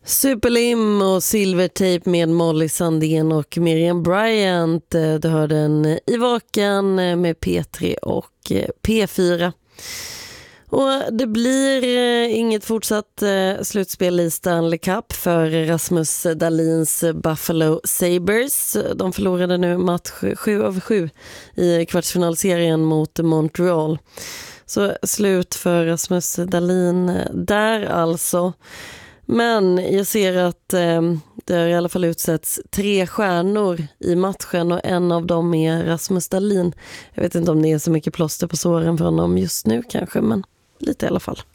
Superlim och Silvertape med Molly Sandén och Miriam Bryant. Du hörde en i vaken med P3 och P4. Och det blir inget fortsatt slutspel i Stanley Cup för Rasmus Dahlins Buffalo Sabres. De förlorade nu match 7 av 7 i kvartsfinalserien mot Montreal. Så slut för Rasmus Dahlin där alltså. Men jag ser att det har i alla fall utsätts 3 stjärnor i matchen och en av dem är Rasmus Dahlin. Jag vet inte om det är så mycket plåster på såren för honom just nu kanske, men lite i alla fall.